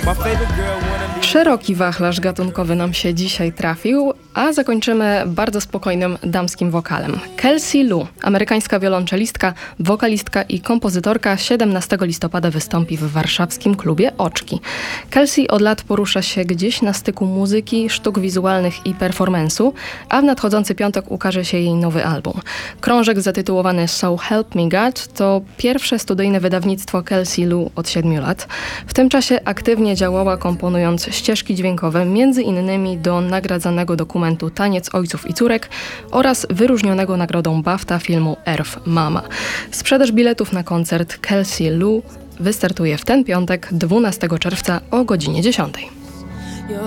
Szeroki wachlarz gatunkowy nam się dzisiaj trafił, a zakończymy bardzo spokojnym damskim wokalem. Kelsey Lu, amerykańska wiolonczelistka, wokalistka i kompozytorka, 17 listopada wystąpi w warszawskim klubie Oczki. Kelsey od lat porusza się gdzieś na styku muzyki, sztuk wizualnych i performance'u, a w nadchodzący piątek ukaże się jej nowy album. Krążek zatytułowany So Help Me God to pierwsze studyjne wydawnictwo Kelsey Lu od 7 lat. W tym czasie aktywnie działała, komponując ścieżki dźwiękowe między innymi do nagradzanego dokumentu Taniec ojców i córek oraz wyróżnionego nagrodą BAFTA filmu Earth Mama. Sprzedaż biletów na koncert Kelsey Lu wystartuje w ten piątek, 12 czerwca o godzinie 10.